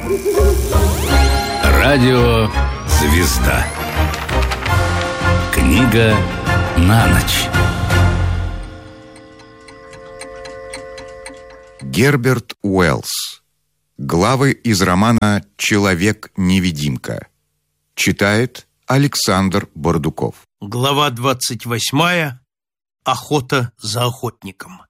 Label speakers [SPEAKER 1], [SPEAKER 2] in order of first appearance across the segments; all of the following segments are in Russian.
[SPEAKER 1] Радио «Звезда». Книга на ночь.
[SPEAKER 2] Герберт Уэллс. Главы из романа «Человек-невидимка». Читает Александр Бардуков.
[SPEAKER 3] Глава 28. Охота за охотником.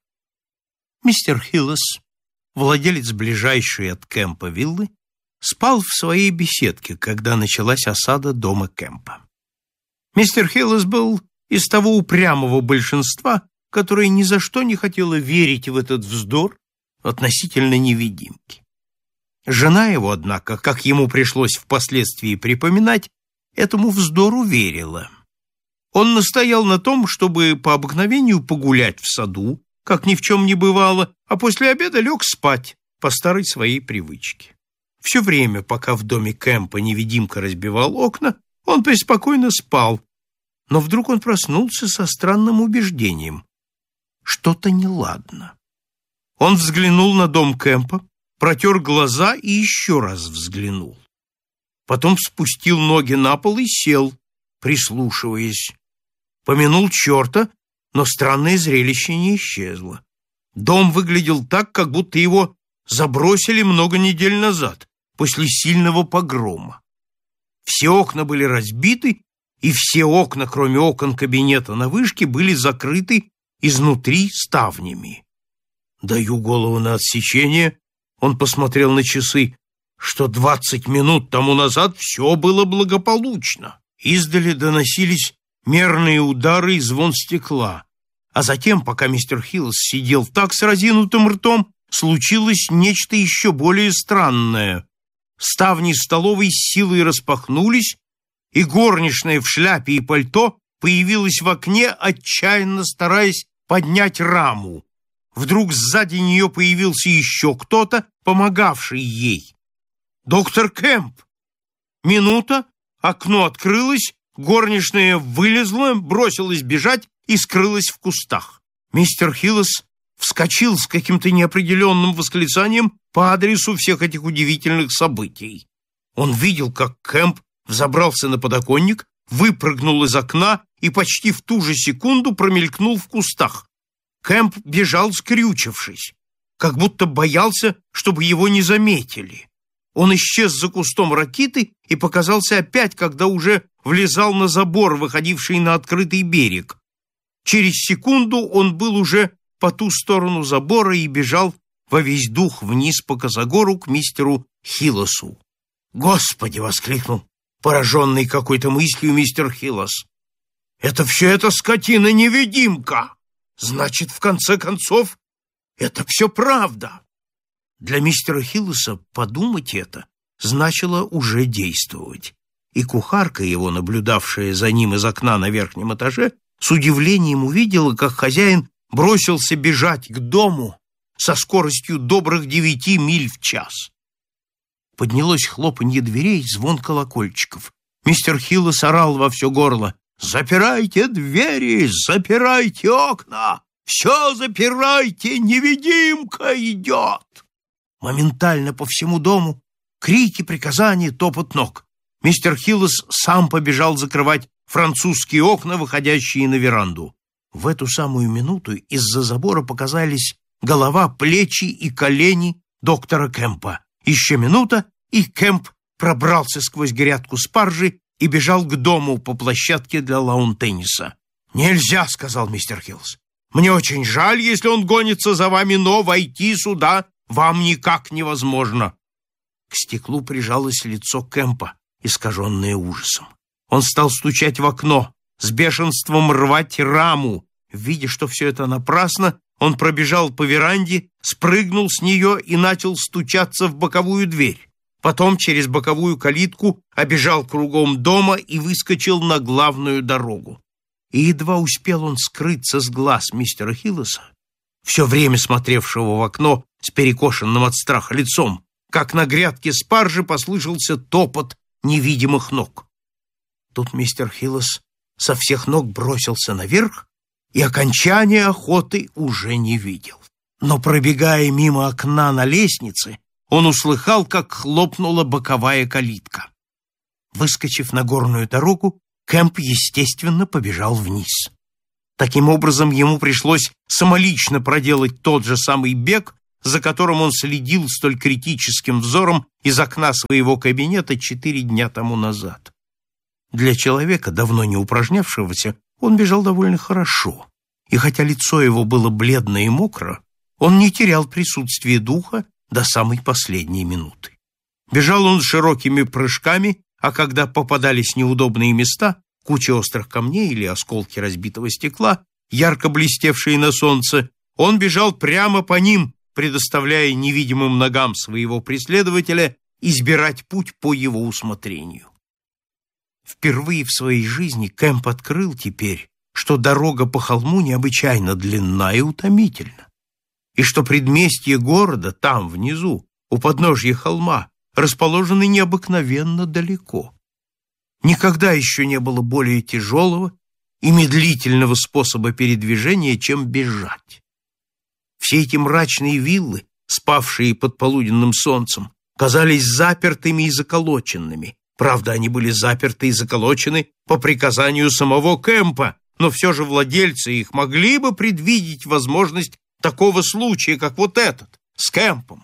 [SPEAKER 3] Мистер Хиллес, владелец ближайшей от Кэмпа виллы, спал в своей беседке, когда началась осада дома Кэмпа. Мистер Хиллес был из того упрямого большинства, которое ни за что не хотело верить в этот вздор относительно невидимки. Жена его, однако, как ему пришлось впоследствии припоминать, этому вздору верила. Он настоял на том, чтобы по обыкновению погулять в саду, как ни в чем не бывало, а после обеда лег спать по старой своей привычке. Все время, пока в доме Кэмпа невидимка разбивал окна, он преспокойно спал, но вдруг он проснулся со странным убеждением. Что-то неладно. Он взглянул на дом Кэмпа, протер глаза и еще раз взглянул. Потом спустил ноги на пол и сел, прислушиваясь. Помянул черта, но странное зрелище не исчезло. Дом выглядел так, как будто его забросили много недель назад, после сильного погрома. Все окна были разбиты, и все окна, кроме окон кабинета на вышке, были закрыты изнутри ставнями. Даю голову на отсечение, он посмотрел на часы, что 20 минут тому назад все было благополучно. Издали доносились мерные удары и звон стекла. А затем, пока мистер Хиллес сидел так с разинутым ртом, случилось нечто еще более странное. Ставни столовой с силой распахнулись, и горничная в шляпе и пальто появилась в окне, отчаянно стараясь поднять раму. Вдруг сзади нее появился еще кто-то, помогавший ей. «Доктор Кэмп!» Минута, окно открылось, горничная вылезла, бросилась бежать и скрылась в кустах. Мистер Хиллес вскочил с каким-то неопределенным восклицанием по адресу всех этих удивительных событий. Он видел, как Кэмп взобрался на подоконник, выпрыгнул из окна и почти в ту же секунду промелькнул в кустах. Кэмп бежал, скрючившись, как будто боялся, чтобы его не заметили. Он исчез за кустом ракиты и показался опять, когда уже влезал на забор, выходивший на открытый берег. Через секунду он был уже по ту сторону забора и бежал во весь дух вниз по косогору к мистеру Хиллесу. «Господи!» — воскликнул пораженный какой-то мыслью мистер Хиллес. «Это все эта скотина-невидимка! Значит, в конце концов, это все правда!» Для мистера Хиллеса подумать это значило уже действовать. И кухарка его, наблюдавшая за ним из окна на верхнем этаже, с удивлением увидела, как хозяин бросился бежать к дому со скоростью добрых 9 миль в час. Поднялось хлопанье дверей, звон колокольчиков. Мистер Хиллес орал во все горло: «Запирайте двери, запирайте окна! Все запирайте, невидимка идет!» Моментально по всему дому крики, приказания, топот ног. Мистер Хиллес сам побежал закрывать французские окна, выходящие на веранду. В эту самую минуту из-за забора показались голова, плечи и колени доктора Кэмпа. Еще минута, и Кэмп пробрался сквозь грядку спаржи и бежал к дому по площадке для лаун-тенниса. «Нельзя», — сказал мистер Хиллес. «Мне очень жаль, если он гонится за вами, но войти сюда вам никак невозможно». К стеклу прижалось лицо Кэмпа, искаженное ужасом. Он стал стучать в окно, с бешенством рвать раму. Видя, что все это напрасно, он пробежал по веранде, спрыгнул с нее и начал стучаться в боковую дверь. Потом через боковую калитку обежал кругом дома и выскочил на главную дорогу. И едва успел он скрыться с глаз мистера Хиллеса, все время смотревшего в окно с перекошенным от страха лицом, как на грядке спаржи послышался топот невидимых ног. Тут мистер Хиллес со всех ног бросился наверх и окончания охоты уже не видел. Но, пробегая мимо окна на лестнице, он услыхал, как хлопнула боковая калитка. Выскочив на горную дорогу, Кэмп, естественно, побежал вниз. Таким образом, ему пришлось самолично проделать тот же самый бег, за которым он следил столь критическим взором из окна своего кабинета 4 дня тому назад. Для человека, давно не упражнявшегося, он бежал довольно хорошо, и хотя лицо его было бледно и мокро, он не терял присутствия духа до самой последней минуты. Бежал он широкими прыжками, а когда попадались неудобные места, куча острых камней или осколки разбитого стекла, ярко блестевшие на солнце, он бежал прямо по ним, предоставляя невидимым ногам своего преследователя избирать путь по его усмотрению. Впервые в своей жизни Кэмп открыл теперь, что дорога по холму необычайно длинна и утомительна, и что предместье города там, внизу, у подножья холма, расположены необыкновенно далеко. Никогда еще не было более тяжелого и медлительного способа передвижения, чем бежать. Все эти мрачные виллы, спавшие под полуденным солнцем, казались запертыми и заколоченными. Правда, они были заперты и заколочены по приказанию самого Кэмпа, но все же владельцы их могли бы предвидеть возможность такого случая, как вот этот, с Кэмпом.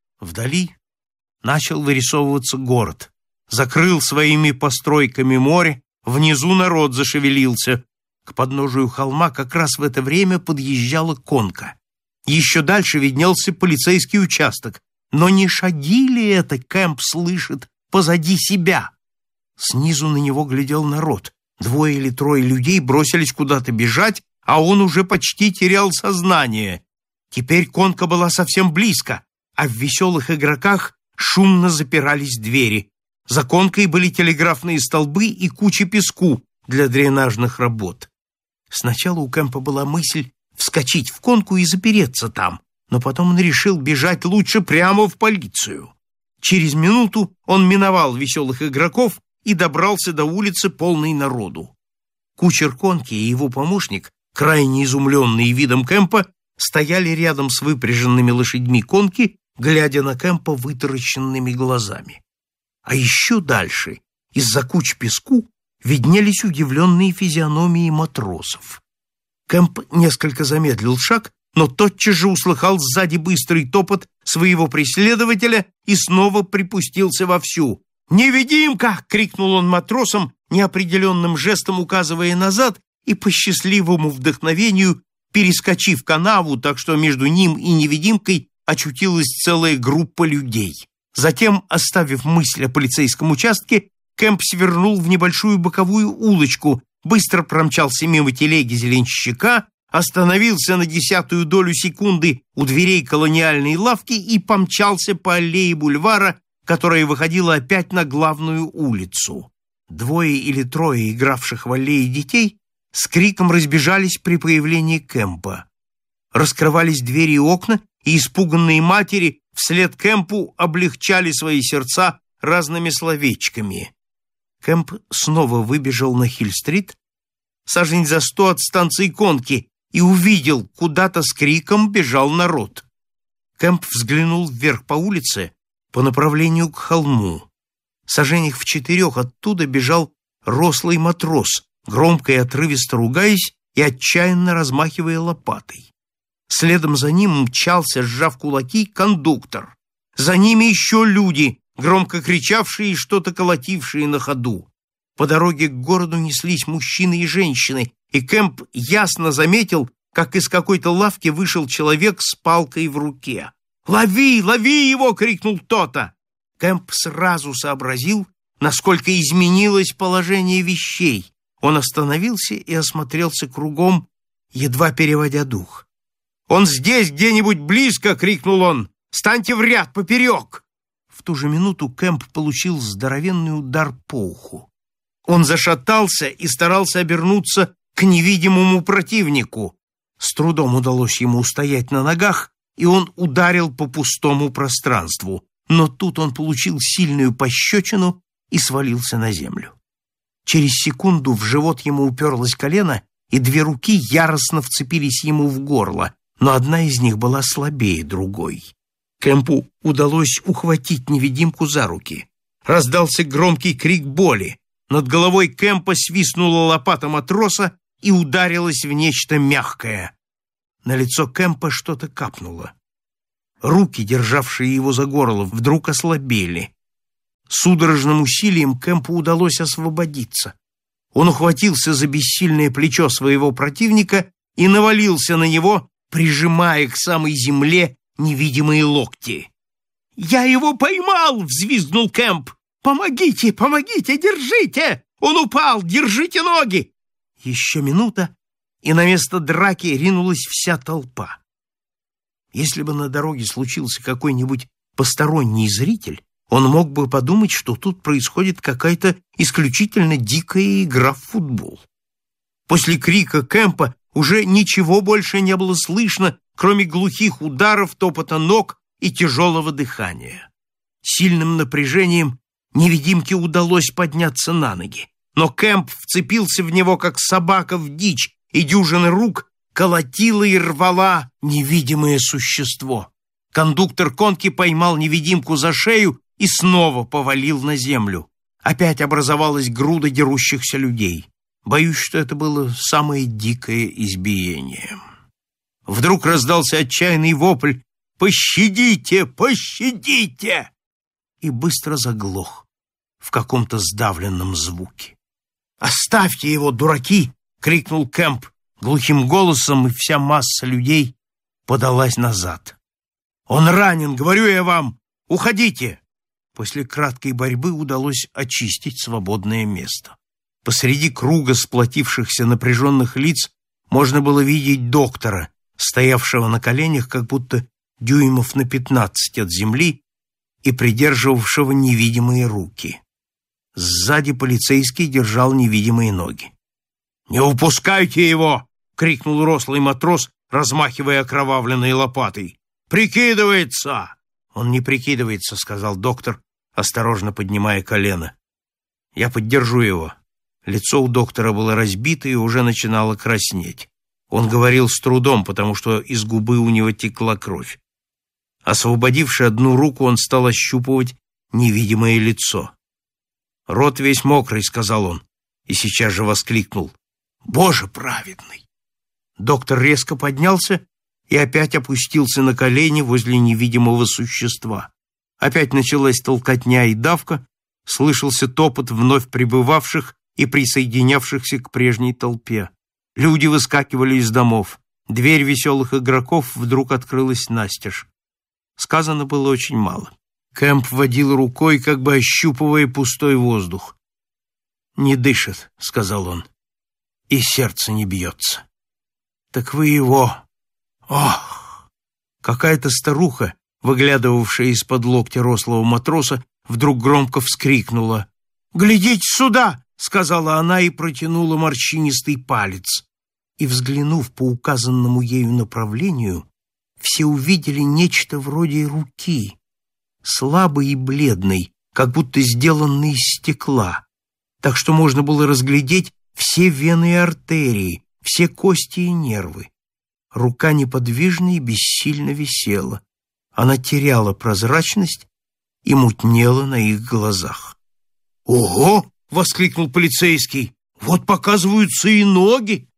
[SPEAKER 3] Вдали начал вырисовываться город, закрыл своими постройками море, внизу народ зашевелился. К подножию холма как раз в это время подъезжала конка. Еще дальше виднелся полицейский участок, но не шаги ли это Кэмп слышит позади себя? Снизу на него глядел народ. 2 или 3 людей бросились куда-то бежать, а он уже почти терял сознание. Теперь конка была совсем близко, а в веселых игроках шумно запирались двери. За конкой были телеграфные столбы и куча песку для дренажных работ. Сначала у Кэмпа была мысль вскочить в конку и запереться там, но потом он решил бежать лучше прямо в полицию. Через минуту он миновал веселых игроков и добрался до улицы, полной народу. Кучер конки и его помощник, крайне изумленные видом Кэмпа, стояли рядом с выпряженными лошадьми конки, глядя на Кэмпа вытаращенными глазами. А еще дальше, из-за куч песку, виднелись удивленные физиономии матросов. Кэмп несколько замедлил шаг, но тотчас же услыхал сзади быстрый топот своего преследователя и снова припустился вовсю. «Невидимка!» — крикнул он матросам, неопределенным жестом указывая назад, и по счастливому вдохновению, перескочив канаву, так что между ним и невидимкой очутилась целая группа людей. Затем, оставив мысль о полицейском участке, Кэмп свернул в небольшую боковую улочку, быстро промчался мимо телеги зеленщика, остановился на 10-ю долю секунды у дверей колониальной лавки и помчался по аллее бульвара, которая выходила опять на главную улицу. 2 или 3 игравших в аллее детей с криком разбежались при появлении Кэмпа. Раскрывались двери и окна, и испуганные матери вслед Кэмпу облегчали свои сердца разными словечками. Кэмп снова выбежал на Хилл-стрит, сажень за 100 от станции конки, и увидел, куда-то с криком бежал народ. Кэмп взглянул вверх по улице по направлению к холму. Саженях в 4 оттуда бежал рослый матрос, громко и отрывисто ругаясь и отчаянно размахивая лопатой. Следом за ним мчался, сжав кулаки, кондуктор. За ними еще люди, громко кричавшие и что-то колотившие на ходу. По дороге к городу неслись мужчины и женщины, и Кэмп ясно заметил, как из какой-то лавки вышел человек с палкой в руке. «Лови! Лови его!» — крикнул кто-то. Кэмп сразу сообразил, насколько изменилось положение вещей. Он остановился и осмотрелся кругом, едва переводя дух. «Он здесь, где-нибудь близко!» — крикнул он. «Станьте в ряд, поперек!» В ту же минуту Кэмп получил здоровенный удар по уху. Он зашатался и старался обернуться к невидимому противнику. С трудом удалось ему устоять на ногах, и он ударил по пустому пространству. Но тут он получил сильную пощечину и свалился на землю. Через секунду в живот ему уперлось колено, и 2 руки яростно вцепились ему в горло, но одна из них была слабее другой. Кэмпу удалось ухватить невидимку за руки. Раздался громкий крик боли. Над головой Кэмпа свистнула лопата матроса и ударилась в нечто мягкое. На лицо Кэмпа что-то капнуло. Руки, державшие его за горло, вдруг ослабели. Судорожным усилием Кэмпу удалось освободиться. Он ухватился за бессильное плечо своего противника и навалился на него, прижимая к самой земле невидимые локти. «Я его поймал!» — взвизгнул Кэмп. «Помогите, помогите, держите! Он упал, держите ноги!» Еще минута, и на место драки ринулась вся толпа. Если бы на дороге случился какой-нибудь посторонний зритель, он мог бы подумать, что тут происходит какая-то исключительно дикая игра в футбол. После крика Кэмпа уже ничего больше не было слышно, кроме глухих ударов, топота ног и тяжелого дыхания. Сильным напряжением невидимке удалось подняться на ноги, но Кэмп вцепился в него, как собака в дичь, и дюжина рук колотила и рвала невидимое существо. Кондуктор конки поймал невидимку за шею и снова повалил на землю. Опять образовалась груда дерущихся людей. Боюсь, что это было самое дикое избиение. Вдруг раздался отчаянный вопль: «Пощадите! Пощадите!» и быстро заглох в каком-то сдавленном звуке. «Оставьте его, дураки!» — крикнул Кэмп глухим голосом, и вся масса людей подалась назад. «Он ранен, говорю я вам! Уходите!» После краткой борьбы удалось очистить свободное место. Посреди круга сплотившихся напряженных лиц можно было видеть доктора, стоявшего на коленях, как будто дюймов на 15 от земли, и придерживавшего невидимые руки. Сзади полицейский держал невидимые ноги. «Не упускайте его!» — крикнул рослый матрос, размахивая окровавленной лопатой. «Прикидывается!» «Он не прикидывается», — сказал доктор, осторожно поднимая колено. «Я поддержу его». Лицо у доктора было разбито и уже начинало краснеть. Он говорил с трудом, потому что из губы у него текла кровь. Освободивши одну руку, он стал ощупывать невидимое лицо. «Рот весь мокрый», — сказал он, и сейчас же воскликнул: «Боже праведный!» Доктор резко поднялся и опять опустился на колени возле невидимого существа. Опять началась толкотня и давка, слышался топот вновь прибывавших и присоединявшихся к прежней толпе. Люди выскакивали из домов. Дверь веселых игроков вдруг открылась настежь. Сказано было очень мало. Кэмп водил рукой, как бы ощупывая пустой воздух. «Не дышит», — сказал он, — «и сердце не бьется». «Так вы его...» «Ох!» Какая-то старуха, выглядывавшая из-под локтя рослого матроса, вдруг громко вскрикнула. «Глядите сюда!» — сказала она и протянула морщинистый палец. И, взглянув по указанному ею направлению, все увидели нечто вроде руки, слабой и бледной, как будто сделанной из стекла, так что можно было разглядеть все вены и артерии, все кости и нервы. Рука неподвижно и бессильно висела. Она теряла прозрачность и мутнела на их глазах. «Ого!» — воскликнул полицейский. «Вот показываются и ноги!»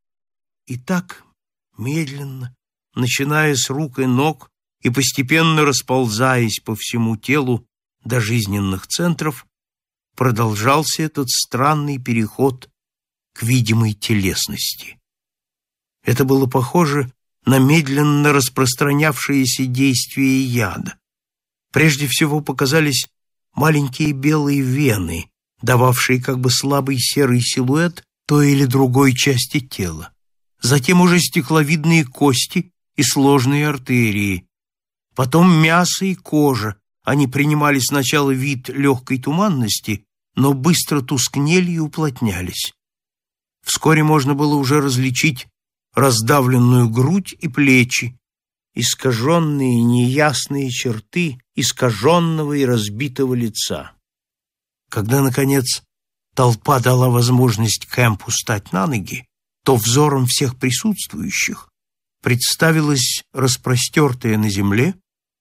[SPEAKER 3] И так, медленно, начиная с рук и ног и постепенно расползаясь по всему телу до жизненных центров, продолжался этот странный переход к видимой телесности. Это было похоже на медленно распространявшееся действие яда. Прежде всего показались маленькие белые вены, дававшие как бы слабый серый силуэт той или другой части тела. Затем уже стекловидные кости и сложные артерии. Потом мясо и кожа. Они принимали сначала вид легкой туманности, но быстро тускнели и уплотнялись. Вскоре можно было уже различить раздавленную грудь и плечи, искаженные неясные черты искаженного и разбитого лица. Когда, наконец, толпа дала возможность Кэмпу встать на ноги, то взором всех присутствующих представилось распростертое на земле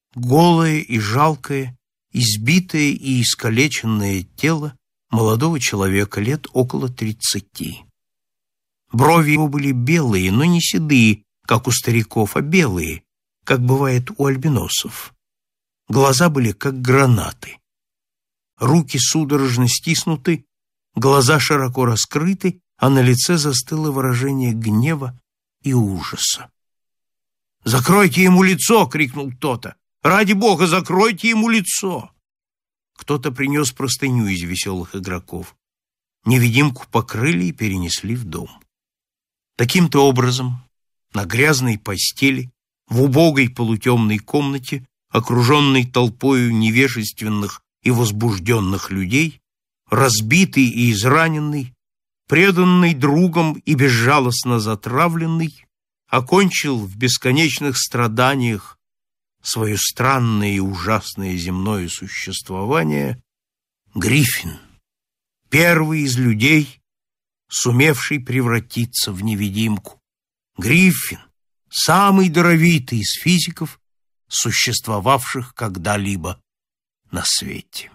[SPEAKER 3] голое и жалкое, избитое и искалеченное тело молодого человека лет около 30. Брови его были белые, но не седые, как у стариков, а белые, как бывает у альбиносов. Глаза были как гранаты. Руки судорожно стиснуты, глаза широко раскрыты, а на лице застыло выражение гнева и ужаса. «Закройте ему лицо!» — крикнул кто-то. «Ради бога, закройте ему лицо!» Кто-то принес простыню из веселых игроков. Невидимку покрыли и перенесли в дом. Таким-то образом, на грязной постели, в убогой полутемной комнате, окруженной толпою невежественных и возбужденных людей, разбитый и израненный, преданный другом и безжалостно затравленный, окончил в бесконечных страданиях свое странное и ужасное земное существование Гриффин, первый из людей, сумевший превратиться в невидимку. Гриффин, самый даровитый из физиков, существовавших когда-либо на свете.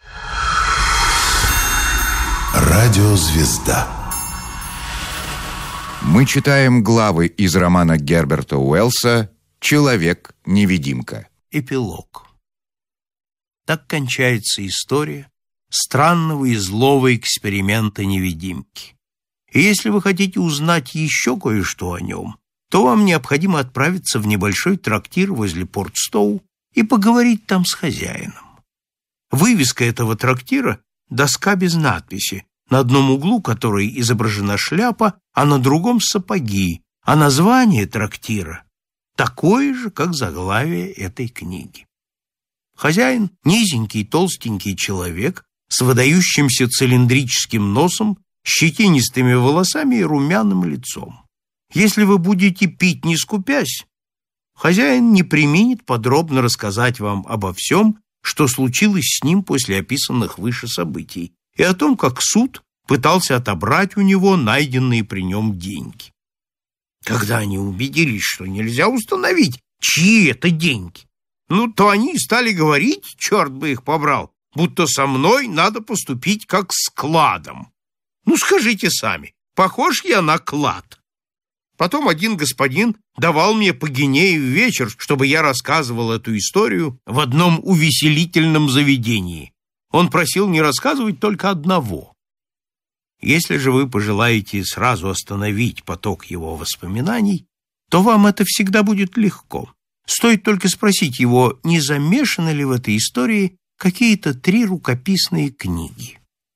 [SPEAKER 4] Радиозвезда.
[SPEAKER 2] Мы читаем главы из романа Герберта Уэллса «Человек-невидимка».
[SPEAKER 3] Эпилог. Так кончается история странного и злого эксперимента невидимки. И если вы хотите узнать еще кое-что о нем, то вам необходимо отправиться в небольшой трактир возле Портстоу и поговорить там с хозяином. Вывеска этого трактира — доска без надписи, на одном углу которой изображена шляпа, а на другом — сапоги, а название трактира такое же, как заглавие этой книги. Хозяин — низенький толстенький человек с выдающимся цилиндрическим носом, щетинистыми волосами и румяным лицом. Если вы будете пить не скупясь, хозяин не преминет подробно рассказать вам обо всем, что случилось с ним после описанных выше событий, и о том, как суд пытался отобрать у него найденные при нем деньги. Когда они убедились, что нельзя установить, чьи это деньги, то они стали говорить, черт бы их побрал, будто со мной надо поступить как с кладом. Скажите сами, похож я на клад? Потом один господин давал мне по гинее в вечер, чтобы я рассказывал эту историю в одном увеселительном заведении. Он просил не рассказывать только одного. Если же вы пожелаете сразу остановить поток его воспоминаний, то вам это всегда будет легко. Стоит только спросить его, не замешаны ли в этой истории какие-то 3 рукописные книги.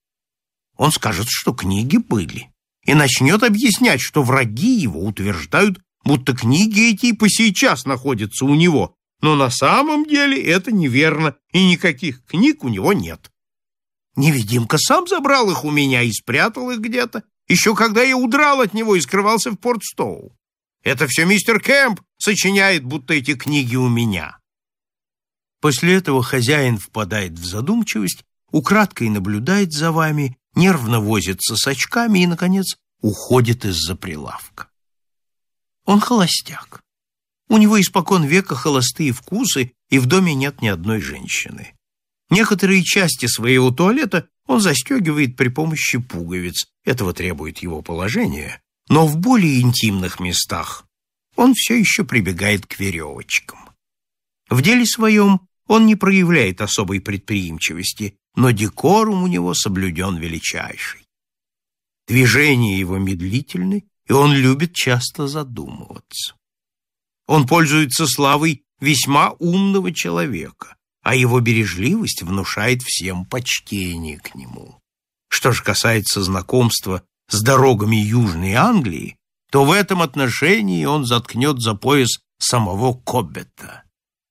[SPEAKER 3] Он скажет, что книги были, и начнет объяснять, что враги его утверждают, будто книги эти и по сейчас находятся у него, но на самом деле это неверно, и никаких книг у него нет. Невидимка сам забрал их у меня и спрятал их где-то, еще когда я удрал от него и скрывался в Портстоу. Это все мистер Кэмп сочиняет, будто эти книги у меня. После этого хозяин впадает в задумчивость, украдкой наблюдает за вами, нервно возится с очками и, наконец, уходит из-за прилавка. Он холостяк. У него испокон века холостые вкусы, и в доме нет ни одной женщины. Некоторые части своего туалета он застегивает при помощи пуговиц. Этого требует его положение. Но в более интимных местах он все еще прибегает к веревочкам. В деле своем он не проявляет особой предприимчивости, но декорум у него соблюден величайший. Движения его медлительны, и он любит часто задумываться. Он пользуется славой весьма умного человека, а его бережливость внушает всем почтение к нему. Что же касается знакомства с дорогами Южной Англии, то в этом отношении он заткнет за пояс самого Коббета.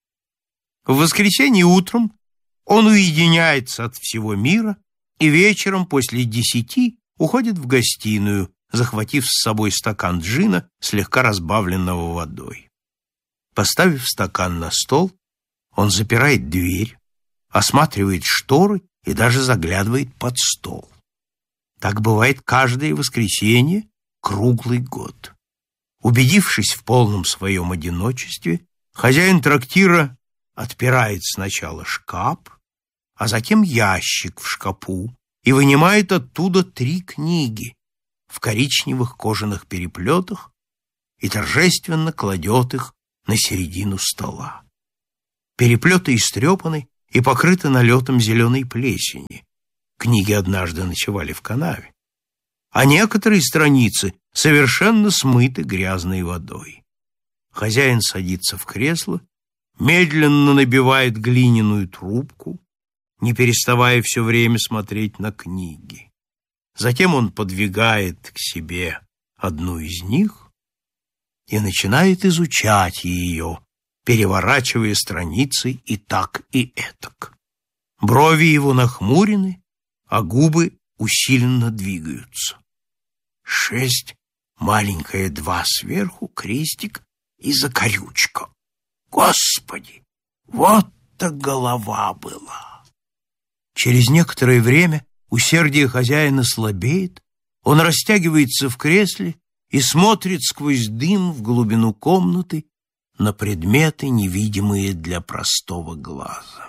[SPEAKER 3] В воскресенье утром он уединяется от всего мира и вечером после 10 уходит в гостиную, захватив с собой стакан джина, слегка разбавленного водой. Поставив стакан на стол, он запирает дверь, осматривает шторы и даже заглядывает под стол. Так бывает каждое воскресенье круглый год. Убедившись в полном своем одиночестве, хозяин трактира отпирает сначала шкаф, а затем ящик в шкапу и вынимает оттуда 3 книги в коричневых кожаных переплетах и торжественно кладет их на середину стола. Переплеты истрепаны и покрыты налетом зеленой плесени. Книги однажды ночевали в канаве, а некоторые страницы совершенно смыты грязной водой. Хозяин садится в кресло, медленно набивает глиняную трубку, не переставая все время смотреть на книги. Затем он подвигает к себе одну из них и начинает изучать ее, переворачивая страницы и так, и этак. Брови его нахмурены, а губы усиленно двигаются. 6, маленькое 2 сверху, крестик и закорючка. Господи, вот-то голова была! Через некоторое время усердие хозяина слабеет, он растягивается в кресле и смотрит сквозь дым в глубину комнаты на предметы, невидимые для простого глаза.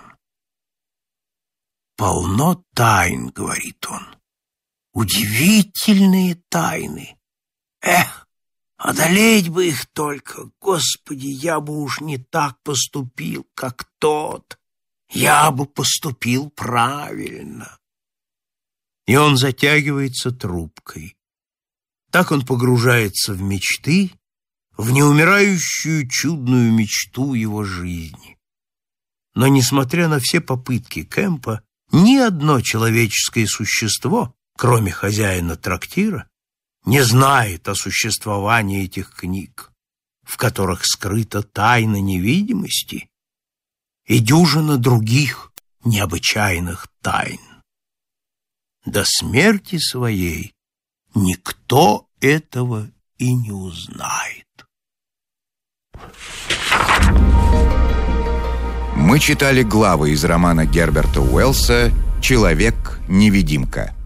[SPEAKER 3] «Полно тайн», — говорит он, — «удивительные тайны. Эх, одолеть бы их только, Господи, я бы уж не так поступил, как тот, я бы поступил правильно». И он затягивается трубкой. Так он погружается в мечты, в неумирающую чудную мечту его жизни. Но, несмотря на все попытки Кэмпа, ни одно человеческое существо, кроме хозяина трактира, не знает о существовании этих книг, в которых скрыта тайна невидимости и дюжина других необычайных тайн. До смерти своей никто этого и не узнает.
[SPEAKER 2] Мы читали главы из романа Герберта Уэллса «Человек-невидимка».